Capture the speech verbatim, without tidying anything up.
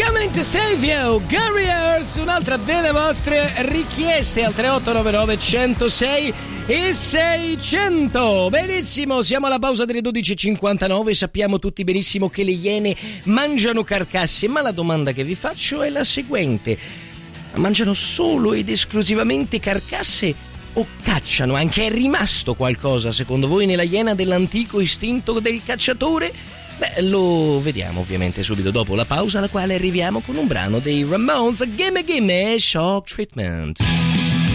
Coming to save you, Guerriers, un'altra delle vostre richieste al tre otto nove nove uno zero sei e seicento. Benissimo, siamo alla pausa delle dodici e cinquantanove. Sappiamo tutti benissimo che le iene mangiano carcasse, ma la domanda che vi faccio è la seguente: mangiano solo ed esclusivamente carcasse o cacciano? Anche è rimasto qualcosa secondo voi nella iena dell'antico istinto del cacciatore? Beh, lo vediamo ovviamente subito dopo la pausa, alla quale arriviamo con un brano dei Ramones, Gimme Gimme Shock Treatment.